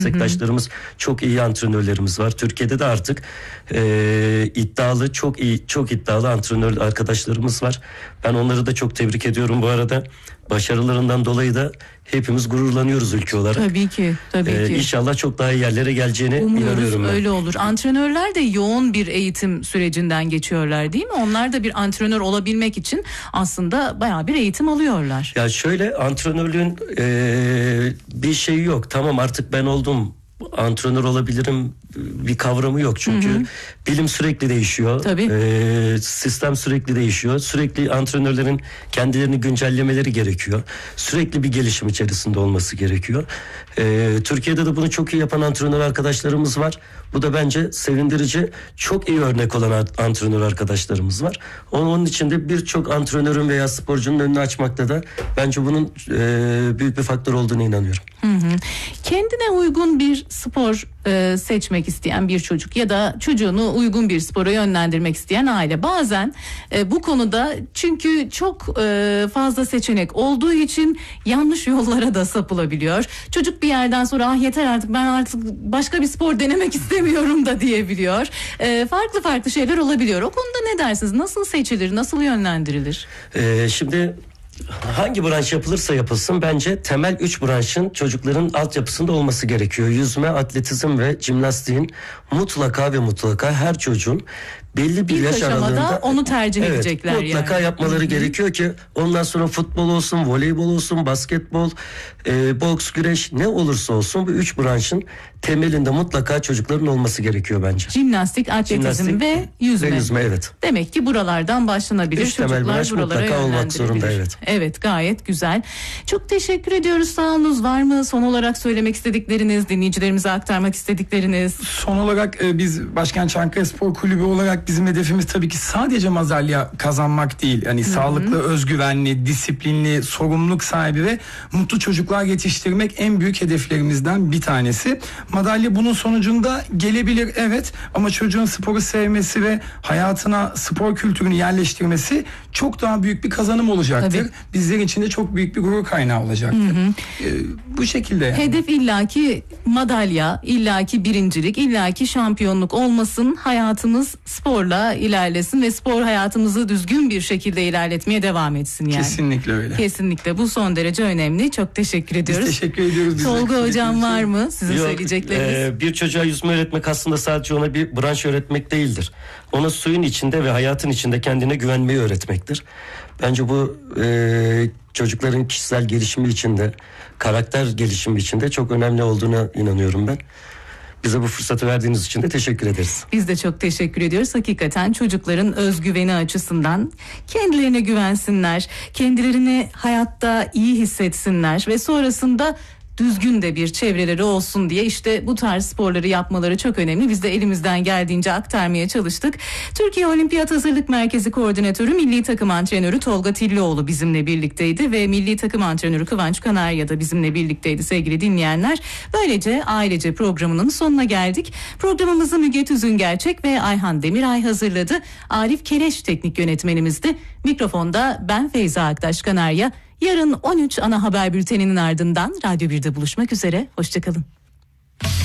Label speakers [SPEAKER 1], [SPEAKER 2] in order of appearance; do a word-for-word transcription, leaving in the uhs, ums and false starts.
[SPEAKER 1] meslektaşlarımız, çok iyi antrenörlerimiz var. Türkiye'de de artık e, iddialı, çok iyi, çok iddialı antrenör arkadaşlarımız var. Ben onları da çok tebrik ediyorum bu arada. Başarılarından dolayı da hepimiz gururlanıyoruz ülke olarak.
[SPEAKER 2] Tabii ki, tabii
[SPEAKER 1] ee,
[SPEAKER 2] ki.
[SPEAKER 1] İnşallah çok daha iyi yerlere geleceğine
[SPEAKER 2] Umuyoruz,
[SPEAKER 1] inanıyorum ben.
[SPEAKER 2] öyle olur. Antrenörler de yoğun bir eğitim sürecinden geçiyorlar, değil mi? Onlar da bir antrenör olabilmek için aslında bayağı bir eğitim alıyorlar.
[SPEAKER 1] Ya şöyle, antrenörlüğün e, bir şeyi yok. Tamam, artık ben oldum, antrenör olabilirim bir kavramı yok. Çünkü hı hı. bilim sürekli değişiyor.
[SPEAKER 2] Tabii.
[SPEAKER 1] Ee, sistem sürekli değişiyor. Sürekli antrenörlerin kendilerini güncellemeleri gerekiyor. Sürekli bir gelişim içerisinde olması gerekiyor. Ee, Türkiye'de de bunu çok iyi yapan antrenör arkadaşlarımız var. Bu da bence sevindirici. Çok iyi örnek olan antrenör arkadaşlarımız var. Onun için de birçok antrenörün veya sporcunun önünü açmakta da bence bunun e, büyük bir faktör olduğunu inanıyorum.
[SPEAKER 2] Hı hı. Kendine uygun bir spor e, seçmek isteyen bir çocuk ya da çocuğunu uygun bir spora yönlendirmek isteyen aile bazen e, bu konuda, çünkü çok e, fazla seçenek olduğu için yanlış yollara da sapılabiliyor. Çocuk bir yerden sonra ah yeter artık, ben artık başka bir spor denemek istemiyorum da diyebiliyor. E, farklı farklı şeyler olabiliyor. O konuda ne dersiniz? Nasıl seçilir? Nasıl yönlendirilir?
[SPEAKER 1] Ee, şimdi hangi branş yapılırsa yapılsın bence temel üç branşın çocukların altyapısında olması gerekiyor. Yüzme, atletizm ve jimnastiğin mutlaka ve mutlaka her çocuğun belli bir
[SPEAKER 2] İlk
[SPEAKER 1] yaş aralığında
[SPEAKER 2] onu tercih
[SPEAKER 1] evet,
[SPEAKER 2] edecekler
[SPEAKER 1] mutlaka
[SPEAKER 2] yani.
[SPEAKER 1] yapmaları Hı-hı. gerekiyor ki ondan sonra futbol olsun, voleybol olsun, basketbol, e, boks, güreş, ne olursa olsun bu üç branşın temelinde mutlaka çocukların olması gerekiyor bence.
[SPEAKER 2] Jimnastik, atletizm Jimnastik ve yüzme.
[SPEAKER 1] Ve yüzme, evet.
[SPEAKER 2] Demek ki buralardan başlanabilir.
[SPEAKER 1] Üç temel branş mutlaka olmak zorunda, evet.
[SPEAKER 2] Evet, gayet güzel. Çok teşekkür ediyoruz, sağ olunuz. Var mı son olarak söylemek istedikleriniz, dinleyicilerimize aktarmak istedikleriniz?
[SPEAKER 3] Son olarak e, biz Başkent Çankaya Spor Kulübü olarak bizim hedefimiz tabii ki sadece madalya kazanmak değil. Yani Hı-hı. sağlıklı, özgüvenli, disiplinli, sorumluluk sahibi ve mutlu çocuklar yetiştirmek en büyük hedeflerimizden bir tanesi. Madalya bunun sonucunda gelebilir, evet, ama çocuğun sporu sevmesi ve hayatına spor kültürünü yerleştirmesi çok daha büyük bir kazanım olacaktır. Tabii. Bizler için de çok büyük bir gurur kaynağı olacaktır. Ee, bu şekilde yani.
[SPEAKER 2] Hedef illaki madalya, illaki birincilik, illaki şampiyonluk olmasın. Hayatımız sporla ilerlesin ve spor hayatımızı düzgün bir şekilde ilerletmeye devam etsin yani.
[SPEAKER 3] Kesinlikle öyle.
[SPEAKER 2] Kesinlikle, bu son derece önemli. Çok teşekkür ediyoruz.
[SPEAKER 3] Biz teşekkür ediyoruz.
[SPEAKER 2] Tolga hocam, var mı sizin
[SPEAKER 1] Yok,
[SPEAKER 2] söyleyecekleriniz?
[SPEAKER 1] E, bir çocuğa yüzme öğretmek aslında sadece ona bir branş öğretmek değildir. Ona suyun içinde ve hayatın içinde kendine güvenmeyi öğretmektir. Bence bu e, çocukların kişisel gelişimi içinde, karakter gelişimi içinde çok önemli olduğuna inanıyorum ben. Bize bu fırsatı verdiğiniz için de teşekkür ederiz.
[SPEAKER 2] Biz de çok teşekkür ediyoruz. Hakikaten çocukların özgüveni açısından kendilerine güvensinler, kendilerini hayatta iyi hissetsinler ve sonrasında düzgün de bir çevreleri olsun diye işte bu tarz sporları yapmaları çok önemli. Biz de elimizden geldiğince aktarmaya çalıştık. Türkiye Olimpiyat Hazırlık Merkezi Koordinatörü, Milli Takım Antrenörü Tolga Tillioğlu bizimle birlikteydi ve Milli Takım Antrenörü Kıvanç Kanarya da bizimle birlikteydi sevgili dinleyenler. Böylece ailece programının sonuna geldik. Programımızı Müge Tüzüngerçek ve Ayhan Demiray hazırladı. Arif Keleş teknik yönetmenimizdi. Mikrofonda ben Feyza Aktaş Kanarya. Yarın on üç ana haber bülteninin ardından Radyo birde buluşmak üzere. Hoşçakalın.